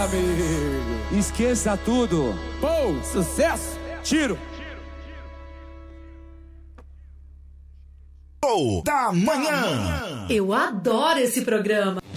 amigo. Esqueça tudo. Pô, sucesso. Tiro. Da manhã. Eu adoro esse programa.